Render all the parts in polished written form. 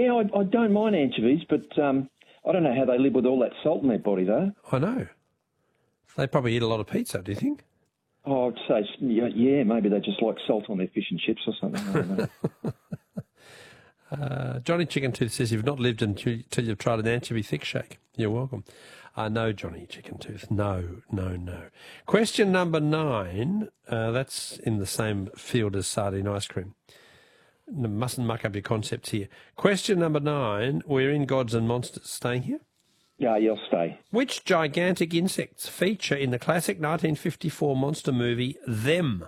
Yeah, I don't mind anchovies, but I don't know how they live with all that salt in their body, though. I know. They probably eat a lot of pizza, do you think? Oh, I'd say, yeah, maybe they just like salt on their fish and chips or something. I don't know. Johnny Chicken Tooth says, you've not lived until you've tried an anchovy thick shake. You're welcome. No, Johnny Chicken Tooth. No. Question number 9. That's in the same field as sardine ice cream. Mustn't muck up your concepts here. Question number 9. We're in Gods and Monsters. Staying here? Yeah, you'll stay. Which gigantic insects feature in the classic 1954 monster movie Them?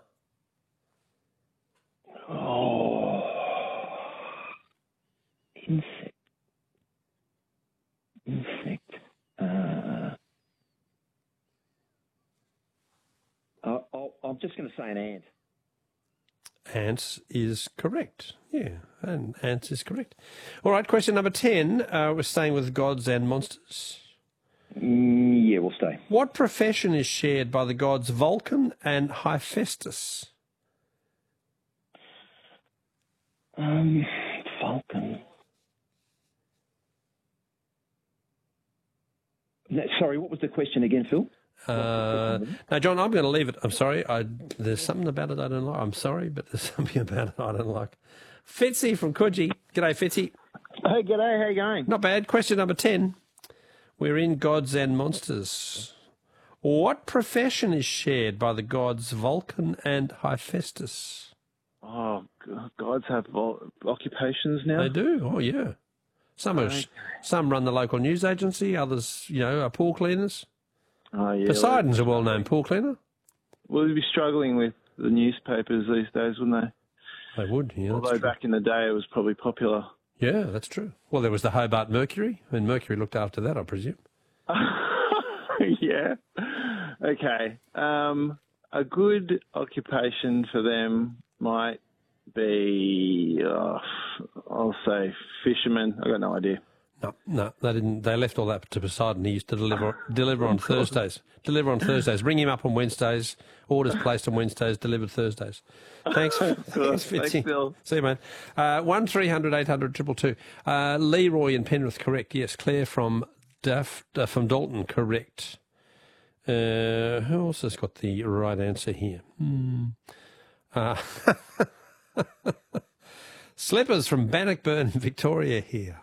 Oh, insect. I'm just going to say an ant. Ants is correct. Yeah, and ants is correct. All right, question number 10. We're staying with Gods and Monsters. Yeah, we'll stay. What profession is shared by the gods Vulcan and Hephaestus? Vulcan. Sorry, what was the question again, Phil? No, John, I'm going to leave it. I'm sorry. There's something about it I don't like. I'm sorry, but there's something about it I don't like. Fitzy from Coogee. G'day, Fitzy. Hey, g'day. How you going? Not bad. Question number 10. We're in Gods and Monsters. What profession is shared by the gods Vulcan and Hephaestus? Oh, gods have occupations now? They do. Oh, yeah. Some run the local news agency. Others, are pool cleaners. Oh, yeah. Poseidon's a well-known pool cleaner. Well, they'd be struggling with the newspapers these days, wouldn't they? They would, yeah. Although back in the day it was probably popular. Yeah, that's true. Well, there was the Hobart Mercury, and Mercury looked after that, I presume. Yeah. Okay. A good occupation for them might be, I'll say fishermen. I've got no idea. No, they didn't. They left all that to Poseidon. He used to deliver on Thursdays. Deliver on Thursdays. Ring him up on Wednesdays. Orders placed on Wednesdays. Delivered Thursdays. Thanks, thanks, Fitzy. Bill. See you, mate. 1300 800 222. Leroy in Penrith, correct. Yes, Claire from Dalton, correct. Who else has got the right answer here? Slippers from Bannockburn, Victoria here.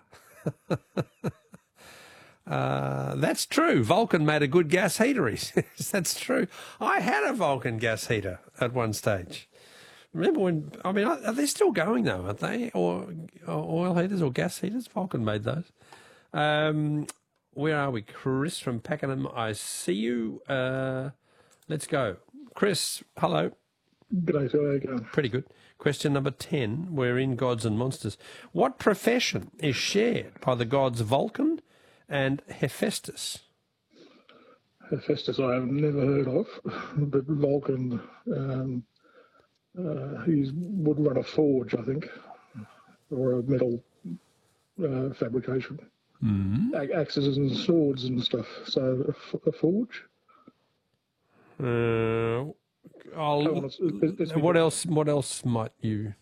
That's true. Vulcan made a good gas heater. He says that's true. I had a Vulcan gas heater at one stage. Remember when? I mean, are they still going though? Aren't they? Or oil heaters or gas heaters? Vulcan made those. Where are we? Chris from Pakenham. I see you. Let's go, Chris. Hello. G'day, how are you going? Pretty good. Question number 10. We're in Gods and Monsters. What profession is shared by the gods Vulcan and Hephaestus? Hephaestus I have never heard of, but Vulcan, he would run a forge, I think, or a metal fabrication. Mm-hmm. Axes and swords and stuff. So a forge? What else might you?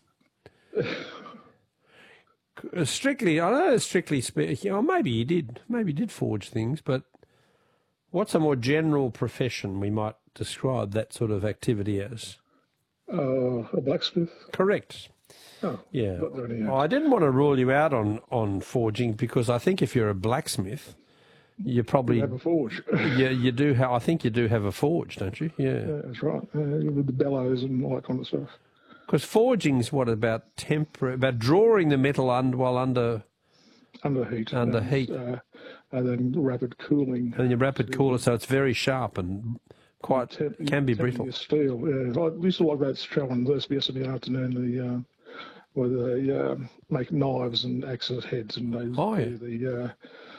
Strictly, I know. Strictly speaking, or maybe he did forge things. But what's a more general profession we might describe that sort of activity as? A blacksmith. Correct. Oh, yeah. I didn't want to rule you out on forging because I think if you're a blacksmith, you probably have a forge. you do. I think you do have a forge, don't you? Yeah, that's right. With the bellows and all that kind of stuff. Because forging's about drawing the metal under heat. Under heat, and then rapid cooling. And you rapid cool it so it's very sharp and can be brittle. Steel. Yeah, I used to like that show on SBS in the afternoon. Where they make knives and axes heads, and they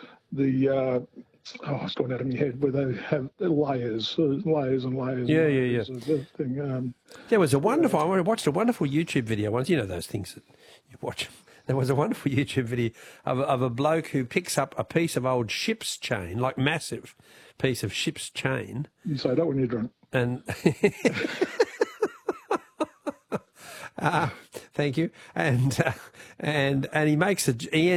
it's gone out of my head, where they have layers and layers. Yeah. There was a wonderful. I watched a wonderful YouTube video once. You know those things that you watch. There was a wonderful YouTube video of a bloke who picks up a piece of old ship's chain, like massive piece of ship's chain. You say that when you're drunk. And thank you. And he makes he